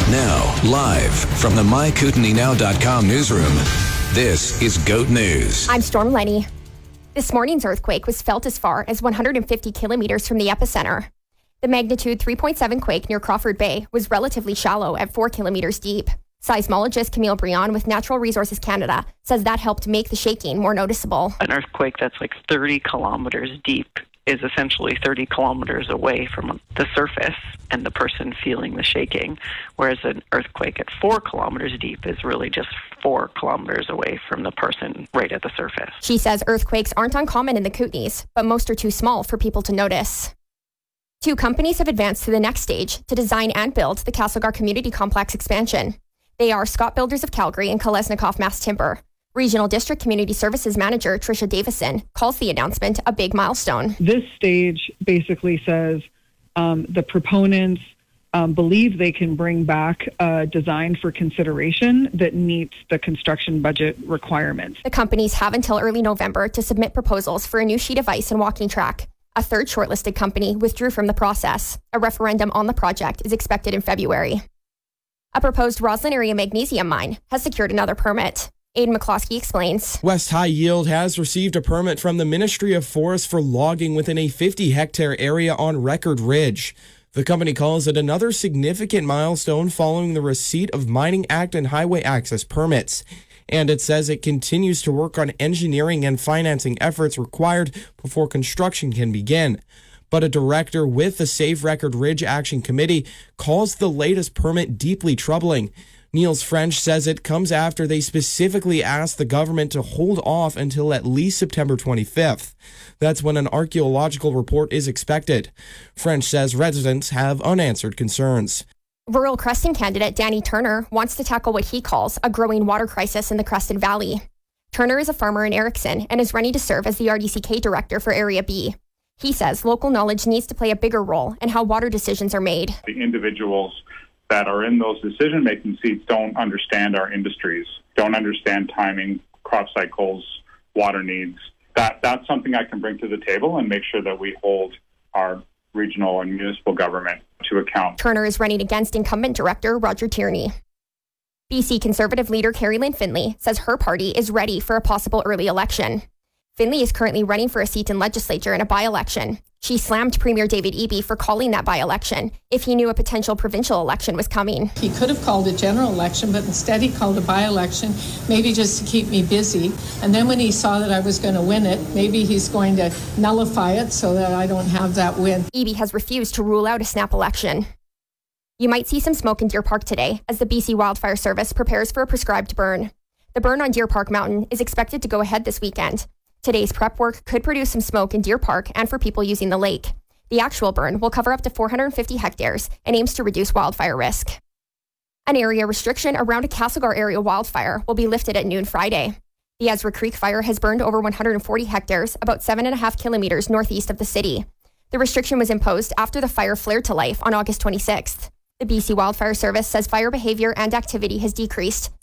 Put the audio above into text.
Now, live from the MyKootenainow.com newsroom, this is GOAT News. I'm Storm Lenny. This morning's earthquake was felt as far as 150 kilometers from the epicenter. The magnitude 3.7 quake near Crawford Bay was relatively shallow at 4 kilometers deep. Seismologist Camille Brion with Natural Resources Canada says that helped make the shaking more noticeable. An earthquake that's like 30 kilometers deep is essentially 30 kilometers away from the surface and the person feeling the shaking, whereas an earthquake at 4 kilometers deep is really just 4 kilometers away from the person right at the surface. She says earthquakes aren't uncommon in the Kootenays, but most are too small for people to notice. 2 companies have advanced to the next stage to design and build the Castlegar Community Complex expansion. They are Scott Builders of Calgary and Kolesnikov Mass Timber. Regional District Community Services Manager Tricia Davison calls the announcement a big milestone. This stage basically says the proponents believe they can bring back a design for consideration that meets the construction budget requirements. The companies have until early November to submit proposals for a new sheet of ice and walking track. A third shortlisted company withdrew from the process. A referendum on the project is expected in February. A proposed Roslyn area magnesium mine has secured another permit. Aidan McCloskey explains. West High Yield has received a permit from the Ministry of Forests for logging within a 50-hectare area on Record Ridge. The company calls it another significant milestone following the receipt of Mining Act and Highway Access permits. And it says it continues to work on engineering and financing efforts required before construction can begin. But a director with the Safe Record Ridge Action Committee calls the latest permit deeply troubling. Niels French says it comes after they specifically asked the government to hold off until at least September 25th. That's when an archaeological report is expected. French says residents have unanswered concerns. Rural Creston candidate Danny Turner wants to tackle what he calls a growing water crisis in the Creston Valley. Turner is a farmer in Erickson and is ready to serve as the RDCK director for Area B. He says local knowledge needs to play a bigger role in how water decisions are made. The individuals that are in those decision-making seats don't understand our industries, don't understand timing, crop cycles, water needs. That's something I can bring to the table and make sure that we hold our regional and municipal government to account. Turner is running against incumbent director Roger Tierney. BC Conservative leader Carrie Lynn Finley says her party is ready for a possible early election. Finley is currently running for a seat in legislature in a by-election. She slammed Premier David Eby for calling that by-election if he knew a potential provincial election was coming. He could have called a general election, but instead he called a by-election, maybe just to keep me busy. And then when he saw that I was going to win it, maybe he's going to nullify it so that I don't have that win. Eby has refused to rule out a snap election. You might see some smoke in Deer Park today as the BC Wildfire Service prepares for a prescribed burn. The burn on Deer Park Mountain is expected to go ahead this weekend. Today's prep work could produce some smoke in Deer Park and for people using the lake. The actual burn will cover up to 450 hectares and aims to reduce wildfire risk. An area restriction around a Castlegar area wildfire will be lifted at noon Friday. The Ezra Creek fire has burned over 140 hectares, about 7.5 kilometers northeast of the city. The restriction was imposed after the fire flared to life on August 26th. The BC Wildfire Service says fire behavior and activity has decreased